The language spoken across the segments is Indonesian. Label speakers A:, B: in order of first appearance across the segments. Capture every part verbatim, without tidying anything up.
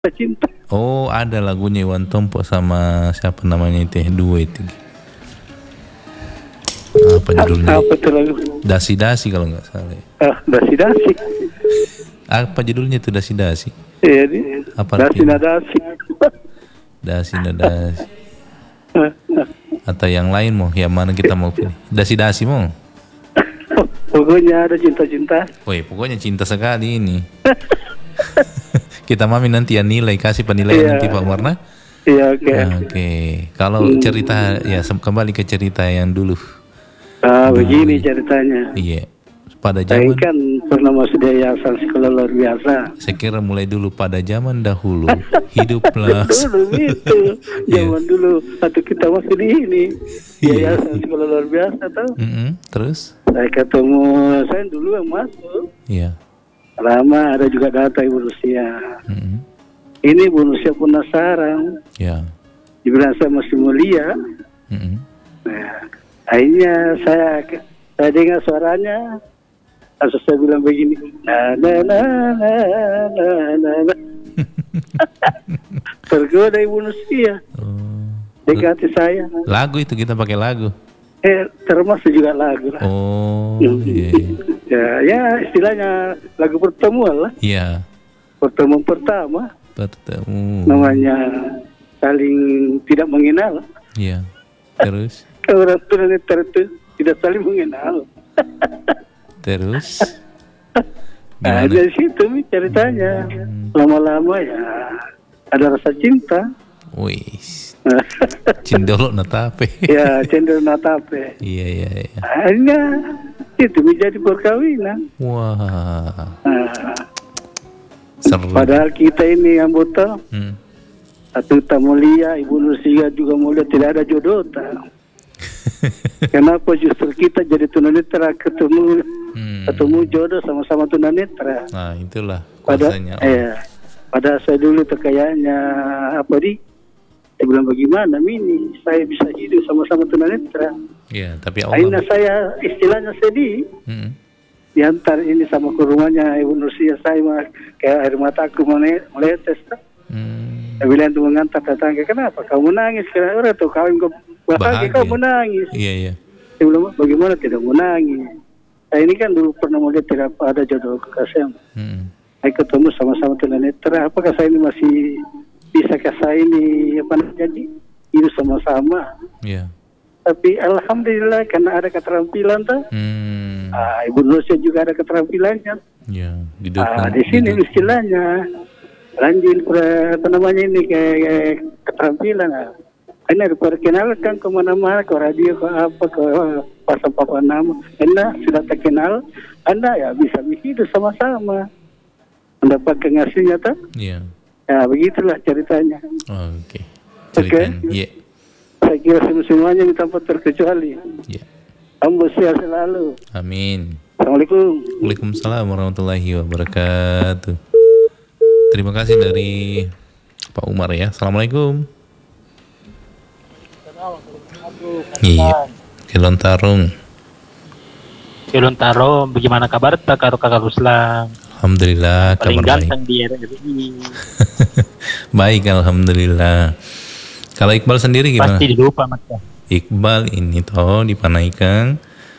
A: Cinta.
B: Oh, ada lagunya Iwan Tompo sama siapa namanya itu? Dua itu. Apa judulnya?
A: Apa tuh lagu?
B: Dasi-dasi kalau nggak salah.
A: Ah, dasi-dasi.
B: Apa judulnya itu Dasi-dasi?
A: Iya, di.
B: Apa
A: Dasi
B: artinya?
A: nadasi.
B: Dasi-nadasi. Atau yang lain mau? Yang mana kita mau pilih? Dasi-dasi mau?
A: Pokoknya ada cinta-cinta.
B: Woi, pokoknya cinta sekali ini. Kita mami nanti ya nilai, kasih penilaian
A: Iya.
B: nanti Pak Warna.
A: Iya, oke.
B: Oke, kalau cerita ya sem- kembali ke cerita yang dulu.
A: Ah, begini ceritanya.
B: Iya, pada
A: Saya
B: zaman,
A: kan pernah masuk di yayasan sekolah luar biasa.
B: saya kira mulai dulu pada zaman dahulu hiduplah.
A: Dulu itu,
B: Iya.
A: zaman dulu waktu kita masih di ini, di
B: Iya.
A: yayasan sekolah luar biasa tuh.
B: Mm-mm, terus,
A: Saya ketemu, saya dulu yang masuk.
B: iya,
A: Lama ada juga data Ibu Rusia.
B: mm-mm,
A: Ini Ibu Rusia penasaran.
B: ya,
A: Dibilang saya masih mulia.
B: mm-mm.
A: Nah, akhirnya saya saya dengar suaranya. Lalu saya bilang begini, na na na na na na na. Tergoda Ibu Rusia.
B: Oh.
A: Dekati saya.
B: Lagu itu kita pakai lagu.
A: Eh, termasuk juga lagu lah.
B: Oh, iya, iya.
A: Ya, ya istilahnya lagu pertemuan lah.
B: Iya,
A: Pertemuan pertama.
B: bertemu.
A: Namanya saling tidak mengenal.
B: Iya, terus,
A: Kalau orang tunanetra itu tidak saling mengenal.
B: terus,
A: Nah,
B: gimana?
A: dari situ nih ceritanya. Lama-lama ya ada rasa cinta.
B: Wih, cindolok natape.
A: Ya, cenderung natape.
B: Iya, iya, iya.
A: Akhirnya itu menjadi perkawinan.
B: Wah,
A: Nah,
B: seru.
A: padahal kita ini anggota
B: Hmm.
A: satu kita mulia, Ibu Nursia juga mulia, tidak ada jodoh. tak. Kenapa justru kita jadi tunanetra ketemu
B: Hmm.
A: ketemu jodoh sama-sama tunanetra?
B: Nah, itulah
A: Pada
B: kuasanya.
A: eh, pada saya dulu tuh kayaknya apa di? Saya bilang bagaimana Mini, saya bisa hidup sama-sama tunanetra.
B: Iya, tapi
A: Akhirnya
B: Allah.
A: saya istilahnya sedih.
B: Hmm.
A: Diantar ini sama ke rumahnya Ibu Nursia, saya mah kayak air mataku mene- meletes. tak.
B: Hmm.
A: Saya bilang tuh mengantar tetangga, kenapa kamu nangis? Karena orang tuh kawin kau bahagia,
B: Bahagia.
A: kau menangis.
B: Iya, iya.
A: Saya bilang bagaimana tidak menangis? Saya ini kan dulu pernah melihat tidak ada jodoh kekasih.
B: Hmm.
A: Saya ketemu sama-sama tunanetra. Apakah saya ini masih bisa saya ini apa namanya jadi hidup sama-sama?
B: Iya.
A: Tapi alhamdulillah karena ada keterampilan tuh.
B: Hmm.
A: Ah, Ibu Nursia juga ada keterampilannya.
B: Iya, didukung.
A: Ah, di sini
B: didukung.
A: istilahnya lanjut ke- apa namanya ini kayak, kayak keterampilan. Ah. Ini diperkenalkan kemana-mana, ke radio, ke apa, ke pasang papan nama. Anda sudah terkenal, Anda ya bisa hidup sama-sama. Mendapatkan hasilnya tak?
B: Iya.
A: Ya begitulah ceritanya.
B: Oke. Ceritanya. Iya.
A: Saya kira semuanya ini tanpa terkecuali.
B: Iya.
A: Kamu sehat selalu.
B: Amin.
A: Assalamualaikum.
B: Waalaikumsalam warahmatullahi wabarakatuh. Terima kasih dari Pak Umar ya. Assalamualaikum. Iya. Kilon Tarung.
C: Kilon Taro, bagaimana kabar tak karo kakak Ruslan?
B: Alhamdulillah
C: Paling
B: kabar baik.
C: ganteng di R R I.
B: Baik, alhamdulillah. Kalau Iqbal sendiri gimana?
C: Pasti dilupa mas.
B: Iqbal ini toh di Panaikan.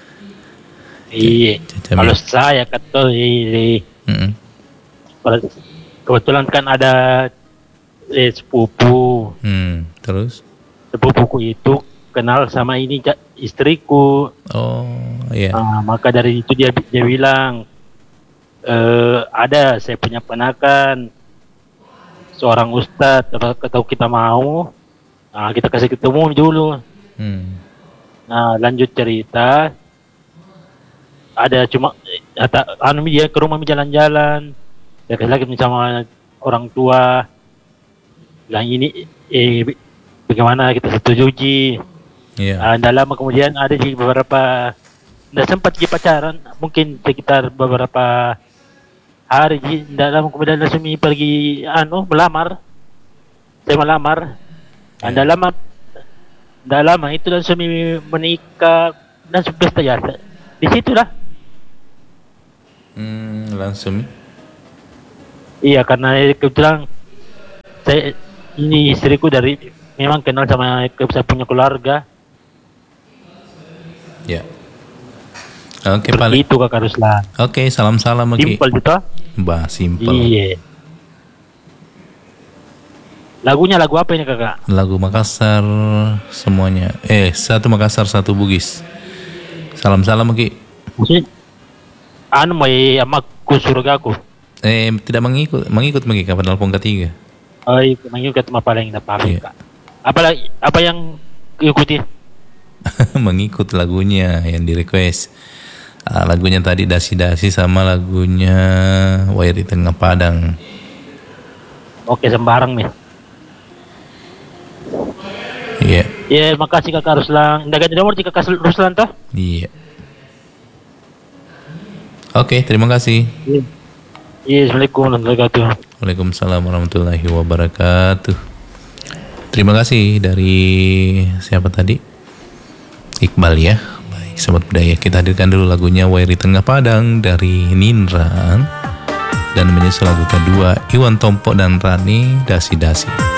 C: Iya.
B: Caca
C: Kalau
B: Mia.
C: saya kata ini,
B: Mm-mm.
C: kebetulan kan ada eh, sepupu.
B: Hmm, terus?
C: Sepupuku itu kenal sama ini ja- istriku.
B: Oh, iya.
C: Ah, maka dari itu dia dia bilang, eh, ada saya punya ponakan seorang ustadz, atau atau kita mau, nah, kita kasih ketemu dulu.
B: Hmm.
C: Nah, lanjut cerita. Ada cuma kata anu dia ke rumah jalan-jalan. Dia kasih lagi sama orang tua. Bilang ini eh bagaimana kita setujui.
B: Iya.
C: Ah, dah lama kemudian ada di beberapa dah sempat di pacaran, mungkin sekitar beberapa hari ji, dah lama kemudian langsung pergi anu melamar. Saya melamar.
B: Ya.
C: Dah lama dah lama itu langsung menikah dan pesta ya. Di situlah.
B: Hmm, langsung.
C: Iya, karena kebetulan saya ini istriku dari memang kenal sama ke- saya punya keluarga.
B: Ya. Oke,
C: Seperti
B: paling.
C: itu Kakak Ruslan.
B: Oke, salam-salam Maki.
C: Simpel gitu.
B: Bah, simple.
C: Iya. Lagunya lagu apa ini Kakak?
B: Lagu Makassar semuanya. Eh, satu Makassar, satu Bugis. Salam-salam Maki.
C: Maksudnya anu mau amaku surgaku.
B: Eh, tidak mengikut, mengikut Maki kapan telepon ketiga.
C: Oh, iya, mengikut mah paling tidak apa-apa
B: Iya.
C: Kak. Apa lagi- apa yang ikuti?
B: Mengikut lagunya yang di request. Ah, lagunya tadi Dasi-Dasi sama lagunya Wair di Tengah Padang.
C: Oke, sembarang nih.
B: Iya,
C: Iya, makasih Kakak Ruslan. Nggak ganti nomor Kakak Ruslan toh?
B: iya. Oke, terima kasih.
C: Iya. Iya, Assalamualaikum warahmatullahi wabarakatuh.
B: Waalaikumsalam warahmatullahi wabarakatuh. Terima kasih dari siapa tadi? Iqbal ya. Baik, sobat budaya, kita hadirkan dulu lagunya Wair di Tengah Padang dari Nindra, dan menyusul lagu kedua Iwan Tompo dan Rani, Dasi-Dasi.